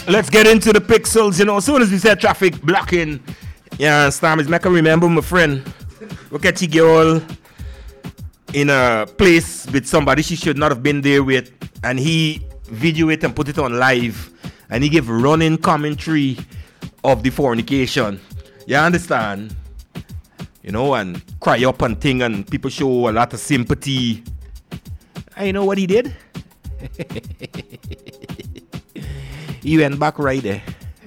Let's get into the pixels. As soon as we said traffic blocking, Storm is make I remember my friend. Look at the girl in a place with somebody she should not have been there with, and he video it and put it on live, and he gave running commentary of the fornication. You understand? And cry up and thing, and people show a lot of sympathy. And you know what he did? He went back right there.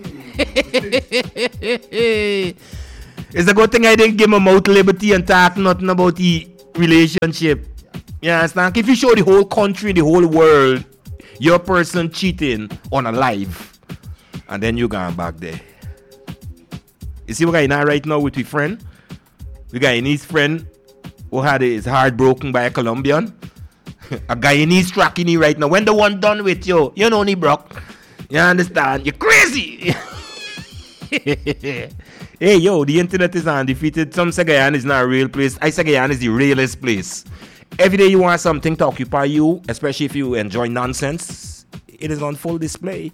It's a good thing I didn't give him mouth liberty and talk nothing about the relationship. You understand? If you show the whole country, the whole world, your person cheating on a live, and then you going back there. You see what I know right now with your friend? The Guyanese friend who had his heart broken by a Colombian. A Guyanese tracking you right now. When the one done with you, you know he broke. You understand? You're crazy. Hey, yo, the internet is undefeated. Some say Guyana is not a real place. I say Guyana is the realest place. Every day you want something to occupy you, especially if you enjoy nonsense, it is on full display.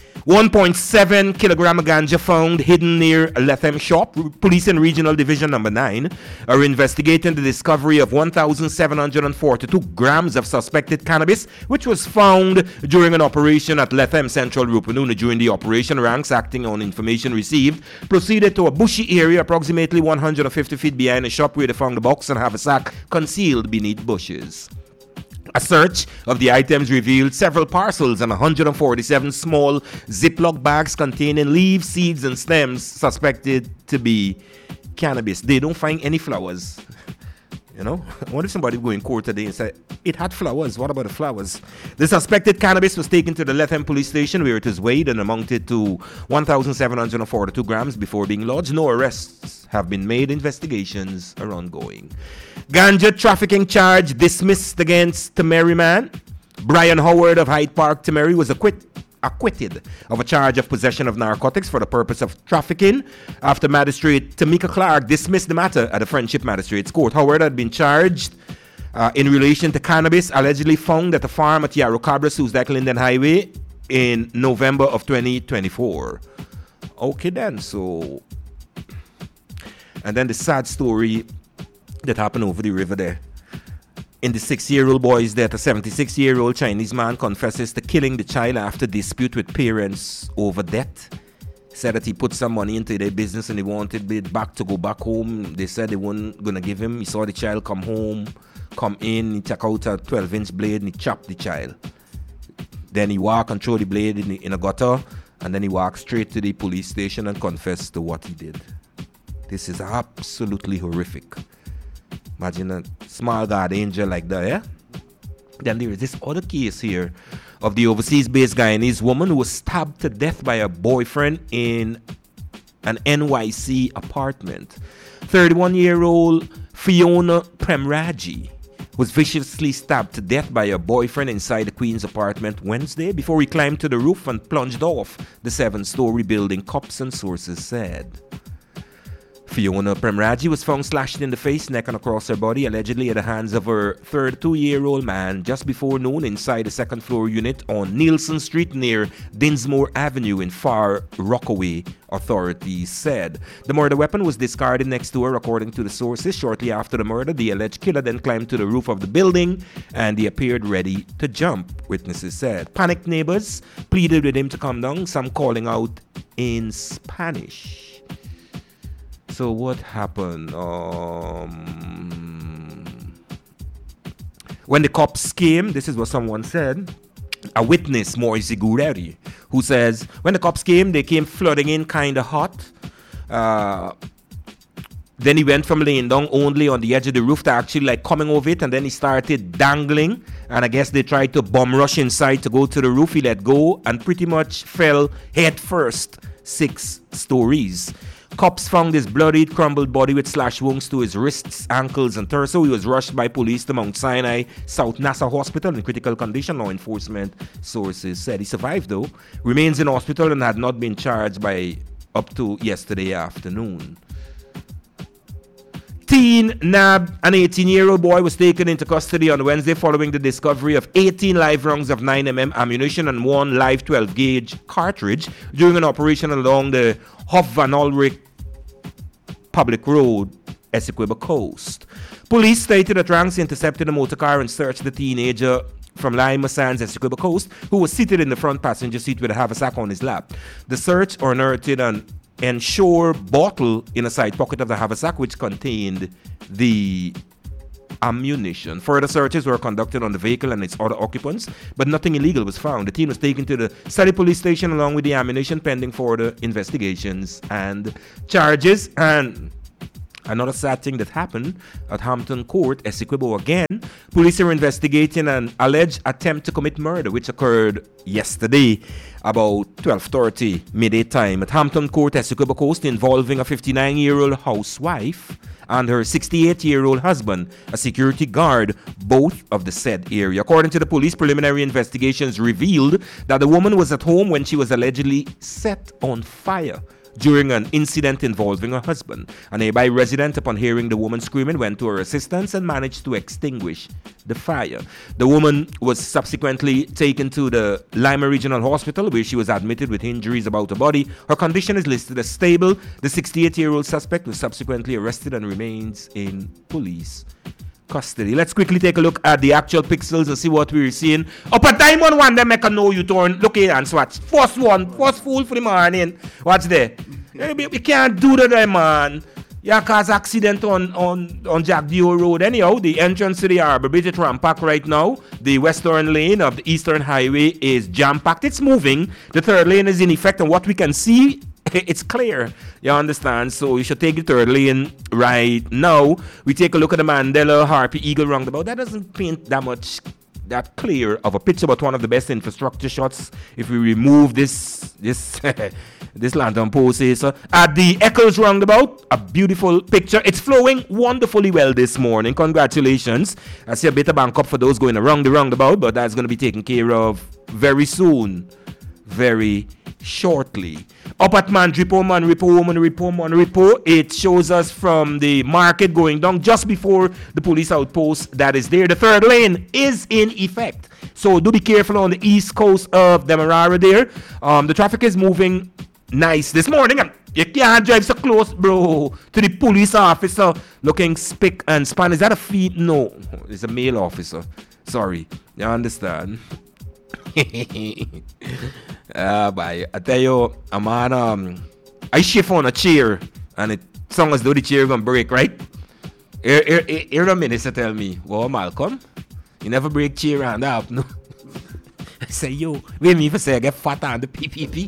1.7 kilogram of ganja found hidden near a Lethem shop. Police in Regional Division Number 9 are investigating the discovery of 1,742 grams of suspected cannabis, which was found during an operation at Lethem Central Rupununi. During the operation, ranks acting on information received proceeded to a bushy area approximately 150 feet behind the shop where they found the box and haversack concealed beneath bushes. A search of the items revealed several parcels and 147 small Ziploc bags containing leaves, seeds, and stems suspected to be cannabis. They don't find any flowers. I wonder if somebody will go in court today and say, it had flowers. What about the flowers? The suspected cannabis was taken to the Lethem police station where it is weighed and amounted to 1,742 grams before being lodged. No arrests have been made. Investigations are ongoing. Ganja trafficking charge dismissed against Temeri man. Brian Howard of Hyde Park, Temeri, was acquitted of a charge of possession of narcotics for the purpose of trafficking after Magistrate Tamika Clark dismissed the matter at the Friendship Magistrates Court. Howard had been charged in relation to cannabis allegedly found at a farm at Yarrow Cabra, Susdak Linden Highway in November of 2024. Okay then, so... And then the sad story that happened over the river there. In the 6-year-old boy's death, a 76-year-old Chinese man confesses to killing the child after dispute with parents over debt. Said that he put some money into their business and he wanted it back to go back home. They said they weren't going to give him. He saw the child come in, he took out a 12-inch blade and he chopped the child. Then he walked and threw the blade in a gutter, and then he walked straight to the police station and confessed to what he did. This is absolutely horrific. Imagine a small guard angel like that, yeah? Then there is this other case here of the overseas-based Guyanese woman who was stabbed to death by her boyfriend in an NYC apartment. 31-year-old Fiona Premraji was viciously stabbed to death by her boyfriend inside the Queen's apartment Wednesday before he climbed to the roof and plunged off the 7-story building, cops and sources said. Fiona Premraji was found slashed in the face, neck, and across her body, allegedly at the hands of her 32-year-old man just before noon inside the second-floor unit on Nielsen Street near Dinsmore Avenue in Far Rockaway, authorities said. The murder weapon was discarded next to her, according to the sources. Shortly after the murder, the alleged killer then climbed to the roof of the building and he appeared ready to jump, witnesses said. Panicked neighbors pleaded with him to come down, some calling out in Spanish. So what happened? When the cops came, this is what someone said. A witness, Moise Gureri, who says, when the cops came, they came flooding in kind of hot. Then he went from laying down only on the edge of the roof to actually like coming over it, and then he started dangling. And I guess they tried to bomb rush inside to go to the roof. He let go and pretty much fell head first 6 stories. Cops found his bloodied, crumbled body with slash wounds to his wrists, ankles, and torso. He was rushed by police to Mount Sinai South Nassau Hospital in critical condition, law enforcement sources said. He survived, though, remains in hospital and had not been charged by up to yesterday afternoon. Teen nabbed. An 18-year-old boy was taken into custody on Wednesday following the discovery of 18 live rounds of 9mm ammunition and one live 12-gauge cartridge during an operation along the Hof van Ulrich Public Road, Essequibo Coast. Police stated that ranks intercepted a motor car and searched the teenager from Lima Sands, Essequibo Coast, who was seated in the front passenger seat with a haversack on his lap. The search unearthed an Ensure bottle in a side pocket of the haversack which contained the ammunition. Further searches were conducted on the vehicle and its other occupants, but nothing illegal was found. The teen was taken to the Surrey police station along with the ammunition pending further investigations and charges. And another sad thing that happened at Hampton Court, Essequibo again. Police are investigating an alleged attempt to commit murder, which occurred yesterday about 12:30 midday time at Hampton Court, Essequibo Coast, involving a 59-year-old housewife and her 68-year-old husband, a security guard, both of the said area. According to the police, preliminary investigations revealed that the woman was at home when she was allegedly set on fire during an incident involving her husband. A nearby resident, upon hearing the woman screaming, went to her assistance and managed to extinguish the fire. The woman was subsequently taken to the Lima Regional Hospital, where she was admitted with injuries about her body. Her condition is listed as stable. The 68-year-old suspect was subsequently arrested and remains in police custody. Let's quickly take a look at the actual pixels and see what we're seeing. Up at Diamond One, they make a no U-turn. Look here and swatch. First fool for the morning. What's there? You can't do that, man. You cause accident on Jack Dio Road. Anyhow, the entrance to the Harbour Bridge is rampacked right now. The western lane of the Eastern Highway is jam-packed. It's moving. The third lane is in effect, and what we can see, it's clear. You understand? So you should take the third lane right now. We take a look at the Mandela Harpy Eagle roundabout. That doesn't paint that clear of a picture, but one of the best infrastructure shots if we remove this this lantern post is at the Eccles roundabout. A beautiful picture. It's flowing wonderfully well this morning. Congratulations. I see a bit of bank up for those going around the roundabout, but that's going to be taken care of very soon, very shortly. Up at Manripo, it shows us from the market going down just before the police outpost that is there. The third lane is in effect, so do be careful on the east coast of Demerara there. The traffic is moving nice this morning, and you can't drive so close, bro, to the police officer looking spick and span. Is that a feed? No, it's a male officer. Sorry, you understand? Bye. I tell you, a man, I shift on a chair and it sounds as though the chair gonna break, right? Here the minister tell me, well, Malcolm, you never break chair and up, no? I say, yo, wait me if I say I get fat on the PPP.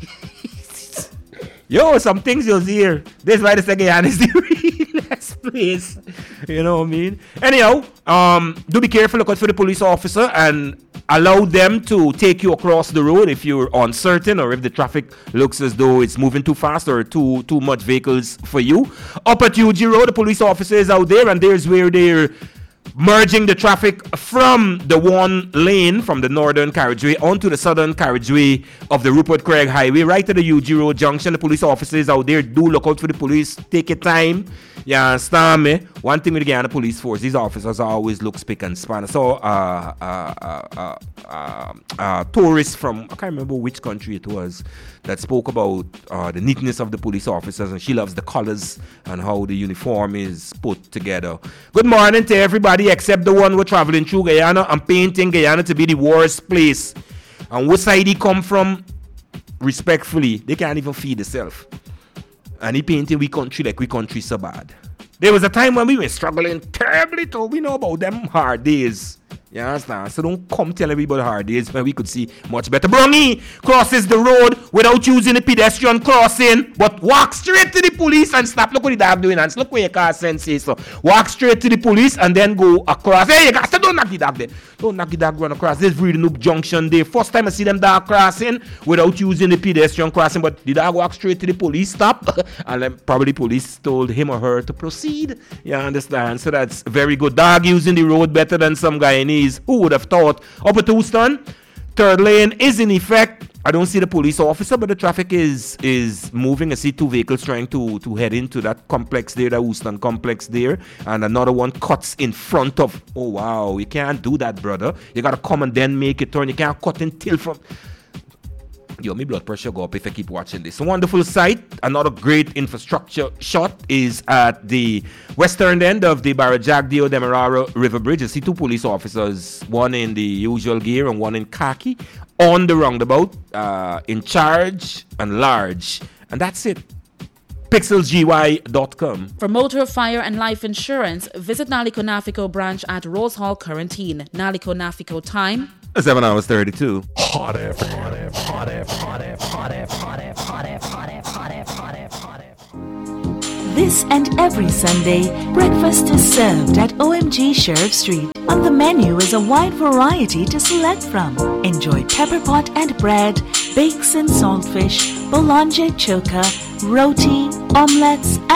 Yo, some things you'll see here. This is why the second hand is the realest place. You know what I mean? Anyhow, do be careful, look out for the police officer and allow them to take you across the road if you're uncertain or if the traffic looks as though it's moving too fast or too much vehicles for you. Up at UG Road, the police officer is out there, and there's where they're merging the traffic from the one lane from the northern carriageway onto the southern carriageway of the Rupert Craig Highway, right at the UG Road junction. The police officers out there, do look out for the police. Take your time. You understand me? One thing with the Guyana police force, these officers always look spick and span. I saw a tourist from, I can't remember which country it was, that spoke about the neatness of the police officers, and she loves the colors and how the uniform is put together. Good morning to everybody except the one who traveling through Guyana. I'm painting Guyana to be the worst place. And what side he come from, respectfully, they can't even feed themselves. And he painting we country like we country so bad. There was a time when we were struggling terribly too. We know about them hard days. You understand? So don't come tell everybody hard days when we could see much better. Brungy crosses the road without using the pedestrian crossing, but walk straight to the police and stop. Look what the dog doing, and look where your car senses. So walk straight to the police and then go across. Hey, you guys, don't knock the dog there. Don't knock the dog run across. This is really Noob Junction there. First time I see them dog crossing without using the pedestrian crossing, but the dog walk straight to the police stop, and then probably police told him or her to proceed. You understand? So that's very good. Dog using the road better than some Guyanese. Who would have thought? Up at Houston, third lane is in effect. I don't see the police officer, but the traffic is moving. I see 2 vehicles trying to head into that complex there, the Houston complex there, and another one cuts in front of. Oh wow, you can't do that, brother. You gotta come and then make a turn. You can't cut until from. Yo, my blood pressure go up if I keep watching this. Wonderful sight. Another great infrastructure shot is at the western end of the Barajagdio Demerara River Bridge. I see 2 police officers, one in the usual gear and one in khaki, on the roundabout, in charge and large. And that's it. PixelsGY.com. For motor, fire, and life insurance, visit Naliko Nafico branch at Rose Hall, Quarantine. Naliko Nafico time. 7 hours 32. Hot FM, hot FM, hot FM, hot FM, hot FM, hot FM, hot FM, hot FM, hot FM, hot FM, hot FM. This and every Sunday, breakfast is served at OMG Sheriff Street. On the menu is a wide variety to select from. Enjoy pepper pot and bread, bakes and saltfish, boulangé choka, roti, omelets,